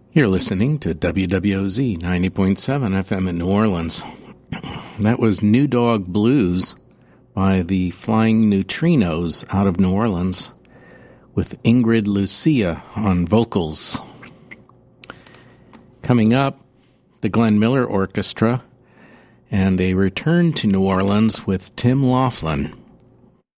You're listening to WWOZ 90.7 FM in New Orleans. That was New Dog Blues by the Flying Neutrinos out of New Orleans with Ingrid Lucia on vocals. Coming up, the Glenn Miller Orchestra and a return to New Orleans with Tim Laughlin.